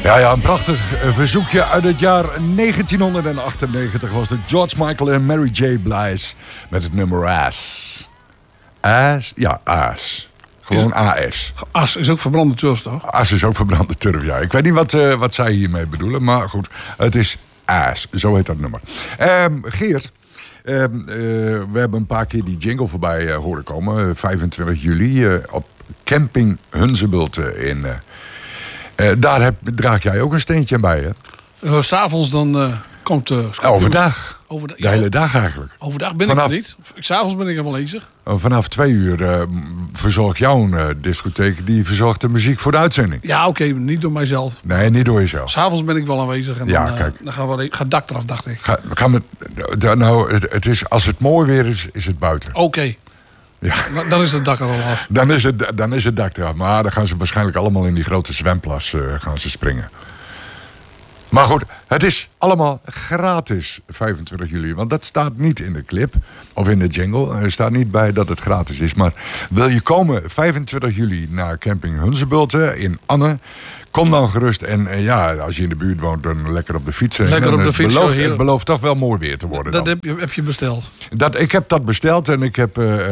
Ja, een prachtig verzoekje uit het jaar 1998 was de George Michael en Mary J. Blige met het nummer Ass. Ass? Ja, Ass. Gewoon AS. As is ook verbrande turf, toch? As is ook verbrande turf, ja. Ik weet niet wat zij hiermee bedoelen, maar goed. Het is Ass, zo heet dat nummer. Geert, we hebben een paar keer die jingle voorbij horen komen. 25 juli op camping Hunzebult in... daar draag jij ook een steentje bij, hè? 'S Avonds dan komt de... Overdag. De hele dag eigenlijk. Overdag ben ik er niet. 'S Avonds ben ik er wel bezig. Vanaf 2 uur verzorgt jouw discotheek, die verzorgt de muziek voor de uitzending. Ja, oké, niet door mijzelf. Nee, niet door jezelf. 'S Avonds ben ik wel aanwezig en ja, dan gaan we gaat dak eraf, dacht ik. Het is, als het mooi weer is het buiten. Oké. Ja. Dan is het dak er al af. Dan is het dak eraf. Maar dan gaan ze waarschijnlijk allemaal in die grote zwemplas gaan ze springen. Maar goed, het is allemaal gratis 25 juli. Want dat staat niet in de clip of in de jingle. Er staat niet bij dat het gratis is. Maar wil je komen 25 juli naar camping Hunzebulten in Anne... Kom dan gerust en als je in de buurt woont, dan lekker op de fiets. Lekker op de fiets. Het belooft toch wel mooi weer te worden. Dat heb je besteld? Ik heb dat besteld en ik heb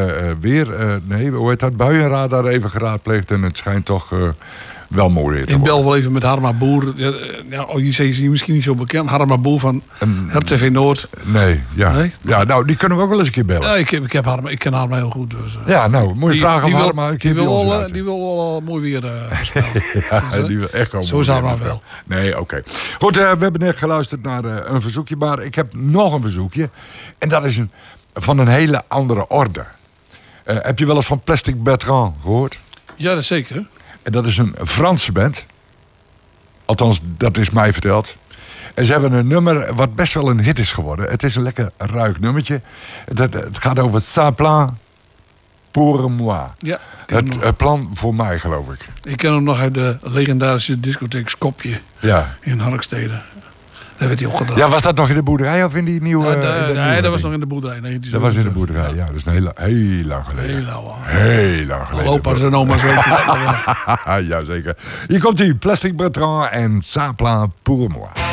buienradar even geraadpleegd. En het schijnt toch wel mooi weer te worden. Ik bel wel even met Harma Boer. Je is misschien niet zo bekend. Harma Boer van RTV Noord. Nee? Ja, nou, die kunnen we ook wel eens een keer bellen. Ja, ik ken Harma heel goed. Dus, moet je vragen aan Harma. Die wil wel mooi weer voorspellen. Die wil echt komen. Zo is Harma wel. Nee, oké. Goed, we hebben net geluisterd naar een verzoekje. Maar ik heb nog een verzoekje. En dat is van een hele andere orde. Heb je wel eens van Plastic Bertrand gehoord? Ja, dat zeker. En dat is een Franse band. Althans, dat is mij verteld. En ze hebben een nummer wat best wel een hit is geworden. Het is een lekker ruig nummertje. Het gaat over Ça plan pour moi. Ja, het plan voor mij, geloof ik. Ik ken hem nog uit de legendarische discotheek Skopje in Harkstede. Daar werd hij opgedragen. Ja, was dat nog in de boerderij of in die nieuwe... nee, dat was nog in de boerderij. Dat was in de boerderij, ja. Dat is heel lang geleden. Heel lang geleden. Opa's en oma's weten dat wel. Jazeker. Hier komt hij, Plastic Bertrand en Ça plan pour moi.